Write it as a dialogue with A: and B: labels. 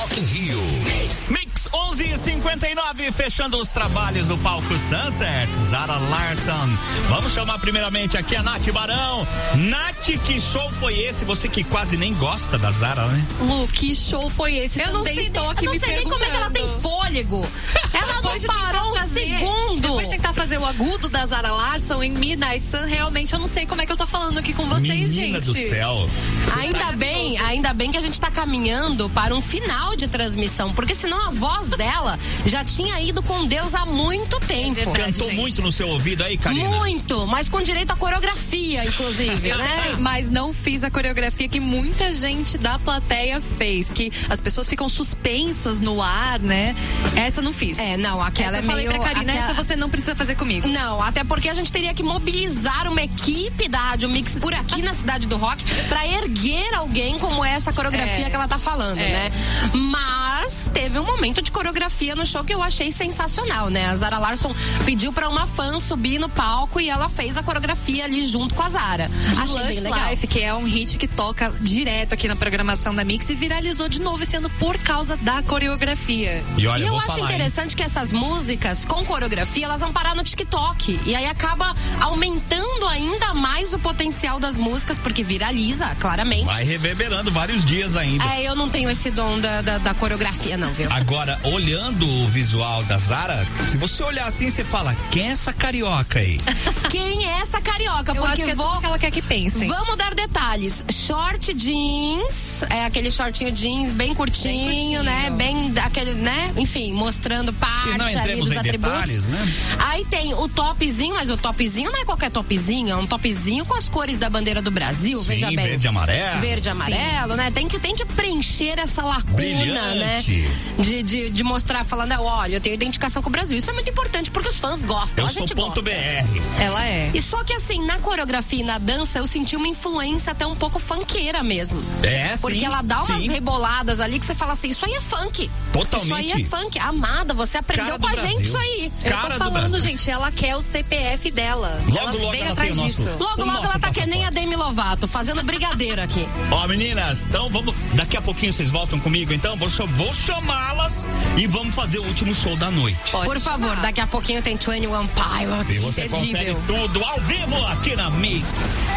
A: Rock in Rio.
B: Mix 11:59, fechando os trabalhos do palco Sunset, Zara Larsson. Vamos chamar primeiramente aqui a Nath Barão. Nath, que show foi esse? Você que quase nem gosta da Zara, né?
C: Lu, que show foi esse?
D: Eu não sei nem como é que ela tem fôlego. Ela não parou um segundo.
C: Depois de tentar fazer o agudo da Zara Larsson em Midnight Sun, realmente eu não sei como é que eu tô falando aqui com vocês,
B: Menina
C: gente.
B: do céu.
D: Ainda bem que a gente tá caminhando para um final de transmissão, porque senão a voz dela já tinha ido com Deus há muito tempo.
B: Cantou muito no seu ouvido aí, Karina?
D: Muito, mas com direito à coreografia, inclusive, né?
C: Mas não fiz a coreografia que muita gente da plateia fez, que as pessoas ficam suspensas no ar, né? Essa eu não fiz.
D: Não, aquela
C: essa eu falei pra Karina, essa você não precisa fazer comigo.
D: Não, até porque a gente teria que mobilizar uma equipe da Rádio Mix por aqui na Cidade do Rock pra erguer alguém como essa coreografia que ela tá falando, né? Mas teve um momento de coreografia no show que eu achei sensacional, né? A Zara Larsson pediu pra uma fã subir no palco e ela fez a coreografia ali junto com a Zara. Achei bem legal.
C: Life, que é um hit que toca direto aqui na programação da Mix e viralizou de novo esse ano por causa da coreografia.
B: E olha,
D: eu acho interessante que essas músicas com coreografia, elas vão parar no TikTok. E aí acaba aumentando ainda mais o potencial das músicas, porque viraliza, claramente.
B: Vai reverberando vários dias ainda.
D: Eu não tenho esse dom da coreografia, não, viu?
B: Agora, olhando o visual da Zara, se você olhar assim, você fala, quem é essa carioca aí?
D: Quem é essa carioca?
C: Eu acho que é tudo que ela quer que pensem.
D: Vamos dar detalhes. Short jeans, aquele shortinho jeans bem curtinho, né? Bem aquele, né? Enfim, mostrando parte ali dos atributos.
B: Detalhes, né?
D: Aí tem o topzinho, mas o topzinho não é qualquer topzinho, é um topzinho com as cores da bandeira do Brasil,
B: sim,
D: veja bem.
B: Verde e amarelo.
D: Verde e amarelo, né? Tem que preencher essa lacuna,
B: brilhante,
D: né? De mostrar, falando, olha, eu tenho identificação com o Brasil. Isso é muito importante porque os fãs gostam.
B: Eu
D: a gente
B: sou ponto
D: gosta.
B: BR.
C: Ela é.
D: E só que assim, na coreografia e na dança, eu senti uma influência até um pouco funkeira mesmo. Porque ela dá umas reboladas ali que você fala assim, isso aí é funk.
B: Totalmente.
D: Isso aí é funk. Amada, você aprendeu com a gente isso aí.
C: Eu tô falando, gente, ela quer o CPF dela.
B: Logo ela
D: atrás
B: tem
D: disso. Logo ela tá que nem a Demi Lovato, fazendo brigadeiro aqui.
B: Meninas, então vamos, daqui a pouquinho vocês voltam comigo, então vou chamá-las e vamos fazer o último show da noite.
D: Por favor, daqui a pouquinho tem 21 Pilots.
B: E você confere tudo ao vivo aqui na Mix.